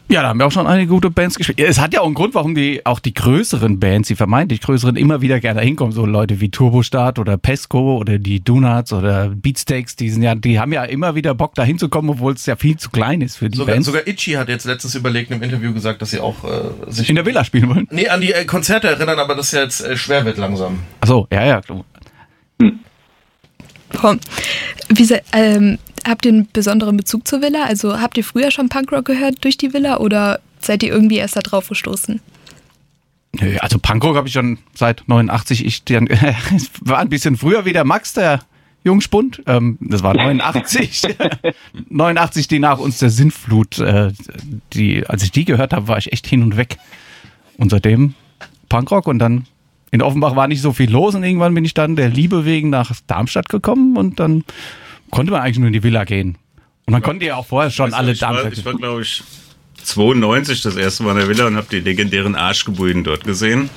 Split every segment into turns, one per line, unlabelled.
Ja, da haben wir auch schon einige gute Bands gespielt. Es hat ja auch einen Grund, warum die größeren Bands, die vermeintlich größeren, immer wieder gerne hinkommen. So Leute wie Turbostart oder Pesco oder die Donuts oder Beatsteaks, die haben ja immer wieder Bock, da hinzukommen, obwohl es ja viel zu klein ist für die Bands.
Sogar Itchy hat jetzt letztens überlegt im Interview gesagt, dass sie auch sich
in der Villa spielen wollen.
Nee, an die Konzerte erinnern, aber das ja jetzt schwer wird langsam.
Ach so, ja, klar.
Habt ihr einen besonderen Bezug zur Villa? Also habt ihr früher schon Punkrock gehört durch die Villa oder seid ihr irgendwie erst da drauf gestoßen?
Nö, also Punkrock habe ich schon seit 89. Es war ein bisschen früher wie der Max, der Jungspund. Das war 89. 89, die nach uns der Sintflut. Als ich die gehört habe, war ich echt hin und weg. Und seitdem Punkrock und dann in Offenbach war nicht so viel los und irgendwann bin ich dann der Liebe wegen nach Darmstadt gekommen und dann konnte man eigentlich nur in die Villa gehen. Und man konnte ja auch vorher schon alle Darmstadt.
Ich war, glaube ich, 92 das erste Mal in der Villa und habe die legendären Arschgebuden dort gesehen.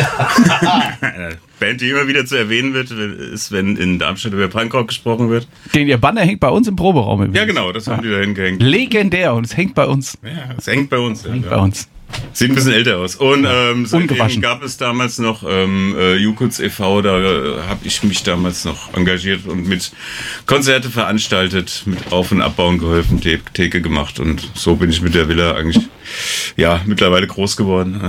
Eine Band, die immer wieder zu erwähnen wird, ist, wenn in Darmstadt über Punkrock gesprochen wird.
Ihr Banner hängt bei uns im Proberaum. Übrigens.
Ja, genau, das haben die da hingehängt.
Legendär und es hängt bei uns.
Ja, es hängt bei uns.
Bei uns.
Sieht ein bisschen älter aus. Und seitdem gab es damals noch Jukuts e.V., da habe ich mich damals noch engagiert und mit Konzerte veranstaltet, mit Auf- und Abbauen geholfen, Theke gemacht und so bin ich mit der Villa eigentlich mittlerweile groß geworden.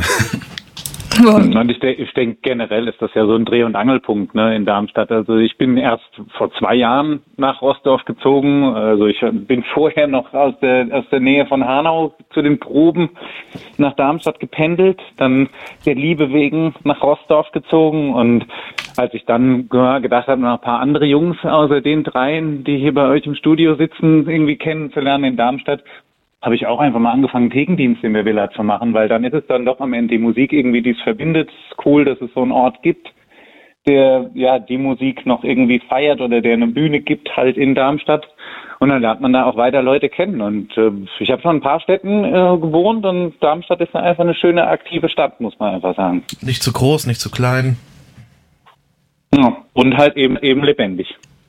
Und ich denke, generell ist das ja so ein Dreh- und Angelpunkt, ne, in Darmstadt. Also ich bin erst vor 2 Jahren nach Roßdorf gezogen. Also ich bin vorher noch aus der Nähe von Hanau zu den Proben nach Darmstadt gependelt, dann der Liebe wegen nach Roßdorf gezogen. Und als ich dann gedacht habe, noch ein paar andere Jungs außer den 3, die hier bei euch im Studio sitzen, irgendwie kennenzulernen in Darmstadt, habe ich auch einfach mal angefangen, Thekendienst in der Villa zu machen, weil dann ist es dann doch am Ende die Musik irgendwie, die es verbindet. Es ist cool, dass es so einen Ort gibt, der die Musik noch irgendwie feiert oder der eine Bühne gibt halt in Darmstadt. Und dann lernt man da auch weiter Leute kennen. Und ich habe schon ein paar Städten gewohnt und Darmstadt ist einfach eine schöne, aktive Stadt, muss man einfach sagen.
Nicht zu groß, nicht zu klein.
Ja, und halt eben lebendig.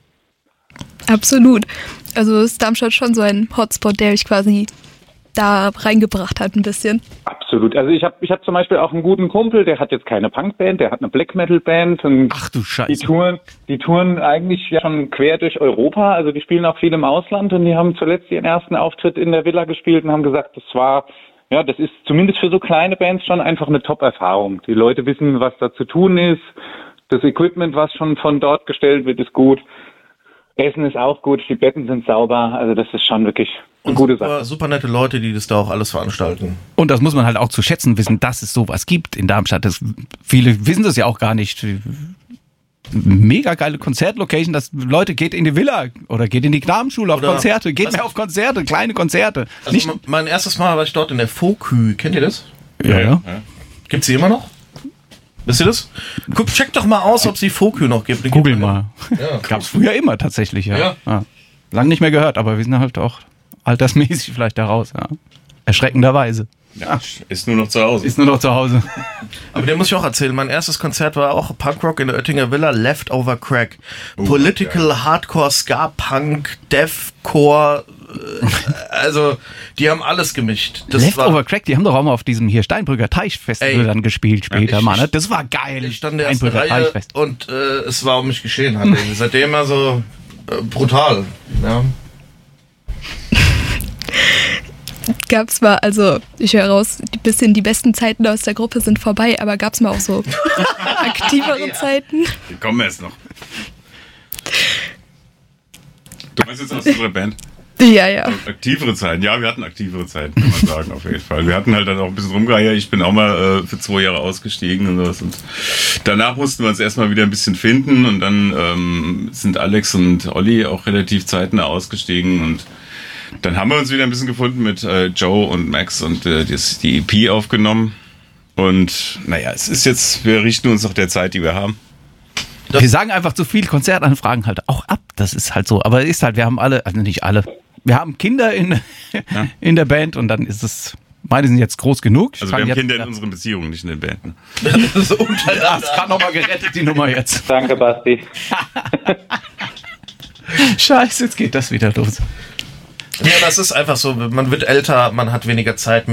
Absolut. Also ist Darmstadt schon so ein Hotspot, der mich quasi da reingebracht hat ein bisschen.
Absolut. Also ich hab zum Beispiel auch einen guten Kumpel, der hat jetzt keine Punkband, der hat eine Black-Metal-Band. Und
ach du Scheiße.
Die touren eigentlich schon quer durch Europa, also die spielen auch viel im Ausland und die haben zuletzt ihren ersten Auftritt in der Villa gespielt und haben gesagt, das ist zumindest für so kleine Bands schon einfach eine Top-Erfahrung. Die Leute wissen, was da zu tun ist. Das Equipment, was schon von dort gestellt wird, ist gut. Essen ist auch gut, die Betten sind sauber, also das ist schon wirklich eine gute Sache.
Super nette Leute, die das da auch alles veranstalten.
Und das muss man halt auch zu schätzen wissen, dass es sowas gibt in Darmstadt. Viele wissen das ja auch gar nicht. Mega geile Konzertlocation, dass Leute geht in die Villa oder geht in die Knabenschule auf Konzerte, geht mehr auf Konzerte, kleine Konzerte.
Also mein erstes Mal war ich dort in der Fokü, kennt ihr das?
Ja.
Gibt's die immer noch? Wisst ihr das? Check doch mal aus, ob es die Fokü noch gibt.
Google mal.
Ja.
Gab's früher immer tatsächlich, ja. Lang nicht mehr gehört, aber wir sind halt auch altersmäßig vielleicht da raus, ja. Erschreckenderweise.
Ja, ist nur noch zu Hause.
Aber den muss ich auch erzählen. Mein erstes Konzert war auch Punkrock in der Oettinger Villa, Leftover Crack. Political, Hardcore, Ska, Punk, Deathcore, also die haben alles gemischt.
Leftover Crack, die haben doch auch mal auf diesem hier Steinbrücker Teichfestival dann gespielt später, Mann. Das war geil.
Ich stand in der ersten Reihe und es war um mich geschehen. Halt. Seitdem also brutal. Ja.
Gab's mal, also ich höre raus, die besten Zeiten aus der Gruppe sind vorbei, aber gab's mal auch so aktivere Zeiten?
Die kommen erst noch. Du meinst jetzt aus unserer Band?
Ja.
Aktivere Zeiten, ja, wir hatten aktivere Zeiten, kann man sagen, auf jeden Fall. Wir hatten halt dann auch ein bisschen rumgeeiert. Ich bin auch mal für 2 Jahre ausgestiegen und sowas. Und danach mussten wir uns erstmal wieder ein bisschen finden und dann sind Alex und Olli auch relativ zeitnah ausgestiegen und dann haben wir uns wieder ein bisschen gefunden mit Joe und Max und die EP aufgenommen. Und naja, es ist jetzt, wir richten uns nach der Zeit, die wir haben.
Wir sagen einfach zu viel Konzertanfragen halt auch ab. Das ist halt so. Aber ist halt, wir haben alle, also nicht alle, wir haben Kinder in der Band und dann ist es, meine sind jetzt groß genug.
Also wir haben Kinder in unseren Beziehungen, nicht in den Band.
Das ist gerade nochmal gerettet, die Nummer jetzt.
Danke, Basti.
Scheiße, jetzt geht das wieder los.
Ja, das ist einfach so, man wird älter, man hat weniger Zeit,